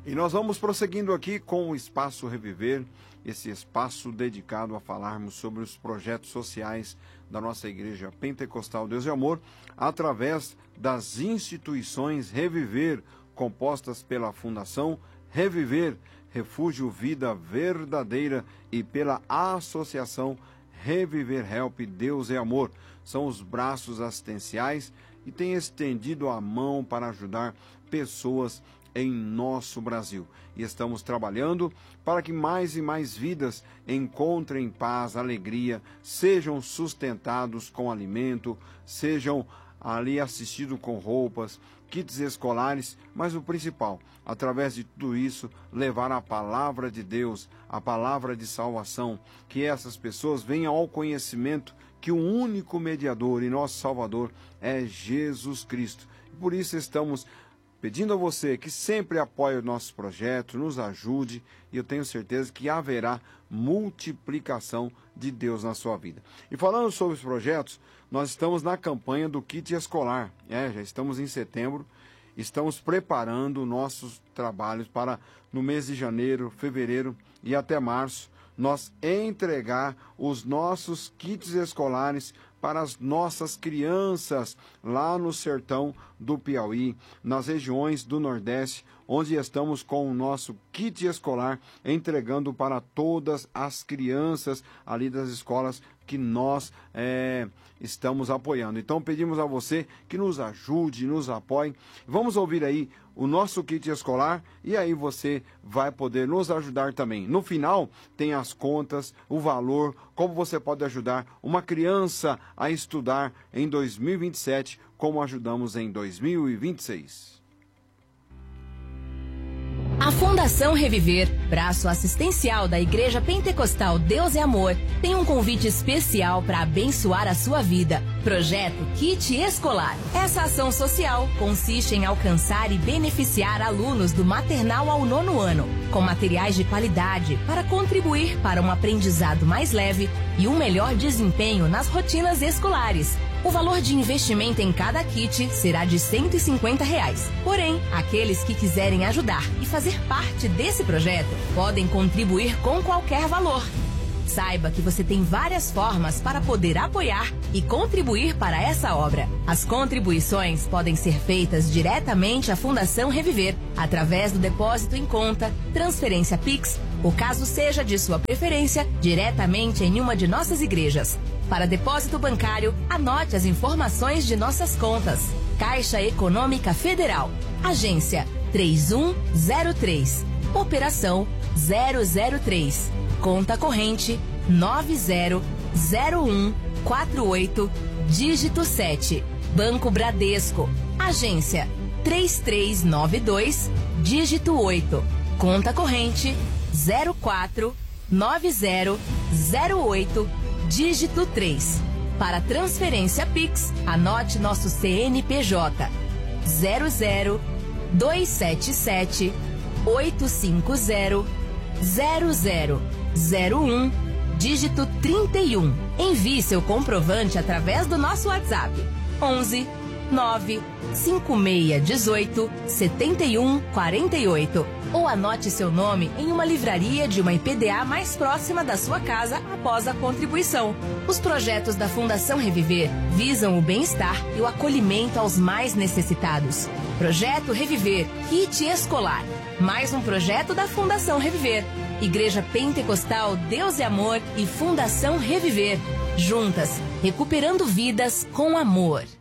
E nós vamos prosseguindo aqui com o Espaço Reviver, esse espaço dedicado a falarmos sobre os projetos sociais da nossa Igreja Pentecostal Deus e Amor, através das instituições Reviver, compostas pela Fundação Reviver, Refúgio Vida Verdadeira, e pela Associação Reviver Help Deus e Amor. São os braços assistenciais e tem estendido a mão para ajudar pessoas em nosso Brasil. E estamos trabalhando para que mais e mais vidas encontrem paz, alegria, sejam sustentados com alimento, sejam ali assistidos com roupas, kits escolares, mas o principal, através de tudo isso, levar a palavra de Deus, a palavra de salvação, que essas pessoas venham ao conhecimento que o único mediador e nosso Salvador é Jesus Cristo. E por isso estamos pedindo a você que sempre apoie o nosso projeto, nos ajude, e eu tenho certeza que haverá multiplicação de Deus na sua vida. E falando sobre os projetos, nós estamos na campanha do kit escolar. Já estamos em setembro, estamos preparando nossos trabalhos para no mês de janeiro, fevereiro e até março, nós entregar os nossos kits escolares para as nossas crianças lá no sertão do Piauí, nas regiões do Nordeste, onde estamos com o nosso kit escolar entregando para todas as crianças ali das escolas que nós estamos apoiando. Então pedimos a você que nos ajude, nos apoie. Vamos ouvir aí o nosso kit escolar e aí você vai poder nos ajudar também. No final tem as contas, o valor, como você pode ajudar uma criança a estudar em 2027, como ajudamos em 2026. A Fundação Reviver, braço assistencial da Igreja Pentecostal Deus e Amor, tem um convite especial para abençoar a sua vida. Projeto Kit Escolar. Essa ação social consiste em alcançar e beneficiar alunos do maternal ao 9º ano, com materiais de qualidade para contribuir para um aprendizado mais leve e um melhor desempenho nas rotinas escolares. O valor de investimento em cada kit será de R$ 150. Porém, aqueles que quiserem ajudar e fazer parte desse projeto podem contribuir com qualquer valor. Saiba que você tem várias formas para poder apoiar e contribuir para essa obra. As contribuições podem ser feitas diretamente à Fundação Reviver, através do depósito em conta, transferência Pix, ou caso seja de sua preferência, diretamente em uma de nossas igrejas. Para depósito bancário, anote as informações de nossas contas. Caixa Econômica Federal, Agência 3103, Operação 003, Conta corrente 900148, dígito 7, Banco Bradesco, Agência 3392, dígito 8, Conta corrente 049008, dígito 3. Para transferência Pix, anote nosso CNPJ 00277 850 0001, dígito 31. Envie seu comprovante através do nosso WhatsApp 11 95618 7148, ou anote seu nome em uma livraria de uma IPDA mais próxima da sua casa após a contribuição. Os projetos da Fundação Reviver visam o bem-estar e o acolhimento aos mais necessitados. Projeto Reviver, Kit Escolar, mais um projeto da Fundação Reviver. Igreja Pentecostal Deus e Amor e Fundação Reviver, juntas, recuperando vidas com amor.